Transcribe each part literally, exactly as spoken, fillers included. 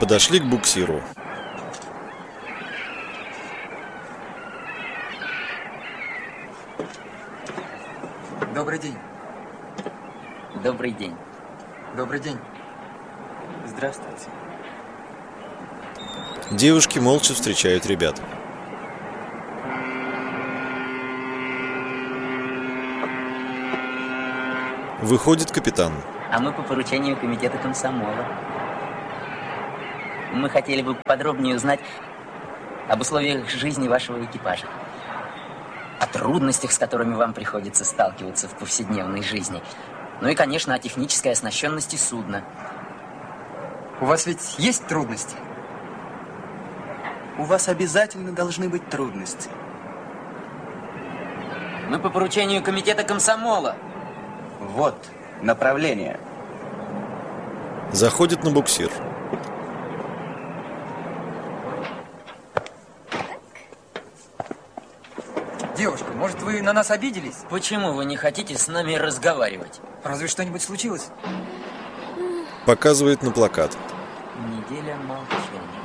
Подошли к буксиру. Добрый день. Добрый день. Добрый день. Здравствуйте. Девушки молча встречают ребят. Выходит капитан. А мы по поручению комитета комсомола. Мы хотели бы подробнее узнать об условиях жизни вашего экипажа, о трудностях, с которыми вам приходится сталкиваться в повседневной жизни, ну и, конечно, о технической оснащенности судна. У вас ведь есть трудности? У вас обязательно должны быть трудности. Мы по поручению комитета комсомола. Вот направление. Заходит на буксир. Девушка, может, вы на нас обиделись? Почему вы не хотите с нами разговаривать? Разве что-нибудь случилось? Показывает на плакат. Неделя молчания.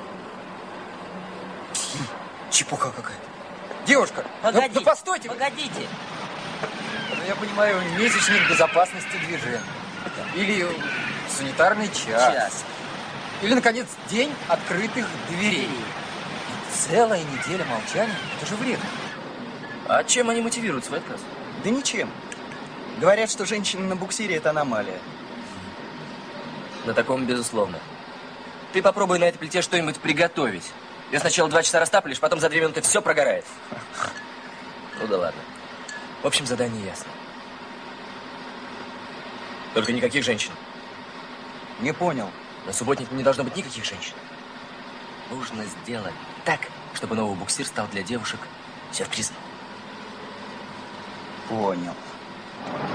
Чепуха какая-то. Девушка, Погодите, ну, ну постойте. Погодите. Ну, я понимаю, месячник безопасности движения. Или санитарный час. Час. Или, наконец, день открытых дверей. Целая неделя молчания. Это же вредно. А чем они мотивируют свой отказ? Да ничем. Говорят, что женщины на буксире – это аномалия. На таком, безусловно. Ты попробуй на этой плите что-нибудь приготовить. Ее сначала два часа растапливаешь, потом за две минуты все прогорает. Ну да ладно. В общем, задание ясно. Только никаких женщин. Не понял. На субботнике не должно быть никаких женщин. Нужно сделать так, чтобы новый буксир стал для девушек сюрпризом. Понял.